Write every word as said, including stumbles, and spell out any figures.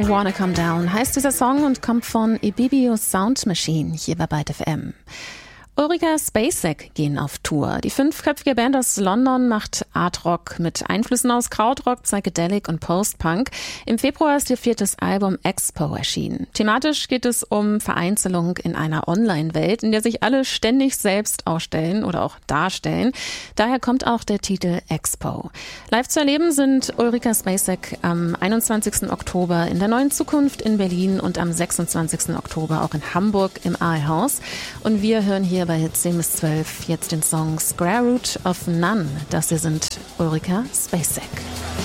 Wanna Come Down heißt dieser Song und kommt von Ibibio Sound Machine hier bei Byte F M. Ulrika Spacek gehen auf Tour. Die fünfköpfige Band aus London macht Art-Rock mit Einflüssen aus Krautrock, Psychedelic und Post-Punk. Im Februar ist ihr viertes Album Expo erschienen. Thematisch geht es um Vereinzelung in einer Online-Welt, in der sich alle ständig selbst ausstellen oder auch darstellen. Daher kommt auch der Titel Expo. Live zu erleben sind Ulrika Spacek am einundzwanzigsten Oktober in der Neuen Zukunft in Berlin und am sechsundzwanzigsten Oktober auch in Hamburg im Aalhaus. Und wir hören hier bei zehn bis zwölf jetzt den Song Square Root of None. Das hier sind Ulrika Spacek.